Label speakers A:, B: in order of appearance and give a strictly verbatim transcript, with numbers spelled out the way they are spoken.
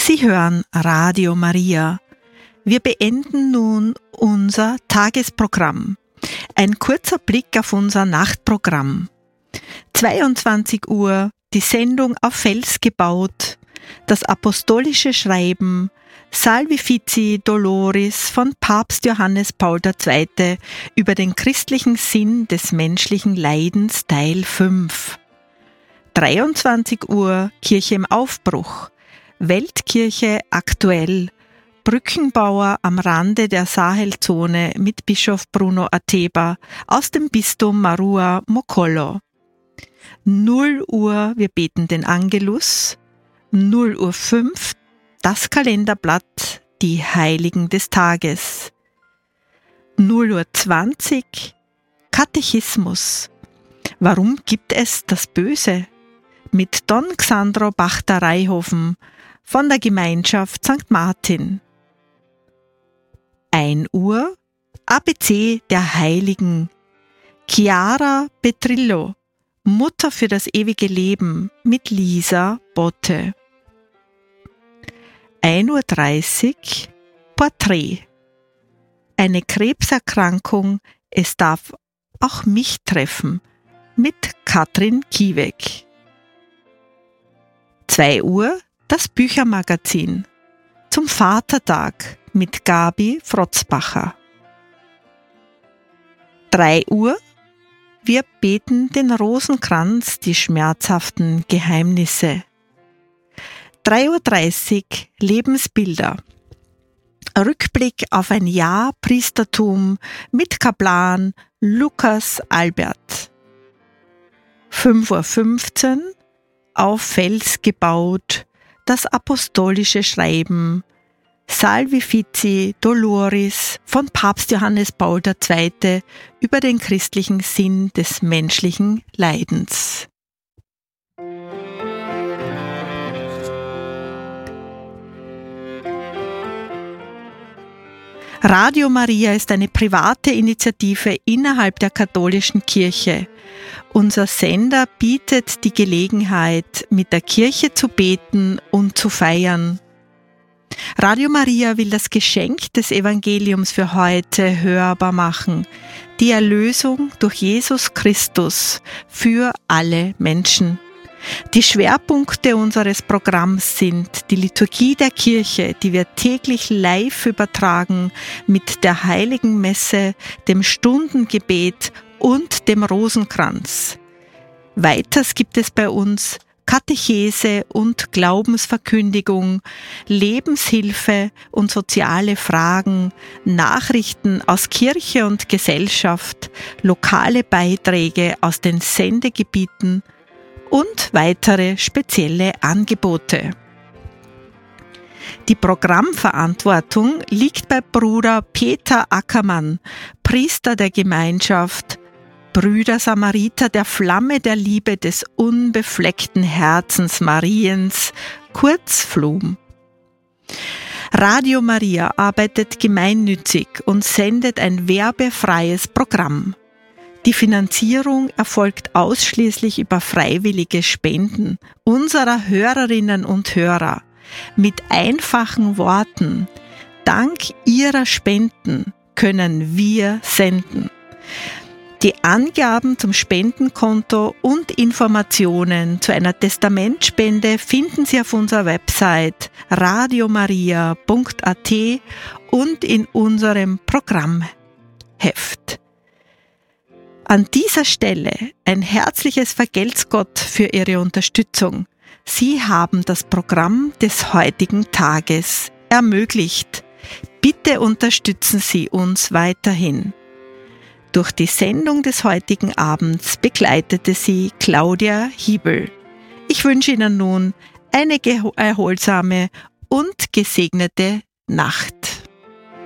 A: Sie hören Radio Maria. Wir beenden nun unser Tagesprogramm. Ein kurzer Blick auf unser Nachtprogramm. zweiundzwanzig Uhr, die Sendung Auf Fels gebaut, das apostolische Schreiben, Salvifici Doloris von Papst Johannes Paul der Zweite über den christlichen Sinn des menschlichen Leidens Teil fünf. dreiundzwanzig Uhr, Kirche im Aufbruch, Weltkirche aktuell, Brückenbauer am Rande der Sahelzone mit Bischof Bruno Ateba aus dem Bistum Marua Mokolo. null Uhr, wir beten den Angelus. null Uhr fünf, das Kalenderblatt, die Heiligen des Tages. null Uhr zwanzig, Katechismus. Warum gibt es das Böse? Mit Don Xandro Bachter-Reihofen von der Gemeinschaft Sankt Martin. ein Uhr, A B C der Heiligen. Chiara Petrillo, Mutter für das ewige Leben mit Lisa Botte. ein Uhr dreißig, Porträt. Eine Krebserkrankung, es darf auch mich treffen, mit Katrin Kiewek. zwei Uhr, das Büchermagazin. Zum Vatertag mit Gabi Frotzbacher. drei Uhr, wir beten den Rosenkranz, die schmerzhaften Geheimnisse. drei Uhr dreißig, Lebensbilder. Rückblick auf ein Jahr Priestertum mit Kaplan Lukas Albert. fünf Uhr fünfzehn, Auf Fels gebaut, das apostolische Schreiben, Salvifici Doloris von Papst Johannes Paul der Zweite über den christlichen Sinn des menschlichen Leidens. Radio Maria ist eine private Initiative innerhalb der katholischen Kirche. Unser Sender bietet die Gelegenheit, mit der Kirche zu beten und zu feiern. Radio Maria will das Geschenk des Evangeliums für heute hörbar machen, die Erlösung durch Jesus Christus für alle Menschen. Die Schwerpunkte unseres Programms sind die Liturgie der Kirche, die wir täglich live übertragen mit der Heiligen Messe, dem Stundengebet und dem Rosenkranz. Weiters gibt es bei uns Katechese und Glaubensverkündigung, Lebenshilfe und soziale Fragen, Nachrichten aus Kirche und Gesellschaft, lokale Beiträge aus den Sendegebieten und weitere spezielle Angebote. Die Programmverantwortung liegt bei Bruder Peter Ackermann, Priester der Gemeinschaft Brüder Samariter der Flamme der Liebe des unbefleckten Herzens Mariens, kurz Flum. Radio Maria arbeitet gemeinnützig und sendet ein werbefreies Programm. Die Finanzierung erfolgt ausschließlich über freiwillige Spenden unserer Hörerinnen und Hörer mit einfachen Worten. Dank ihrer Spenden können wir senden. Die Angaben zum Spendenkonto und Informationen zu einer Testamentspende finden Sie auf unserer Website radiomaria punkt a t und in unserem Programmheft. An dieser Stelle ein herzliches Vergelt's Gott für Ihre Unterstützung. Sie haben das Programm des heutigen Tages ermöglicht. Bitte unterstützen Sie uns weiterhin. Durch die Sendung des heutigen Abends begleitete sie Claudia Hiebel. Ich wünsche Ihnen nun eine erholsame und gesegnete Nacht.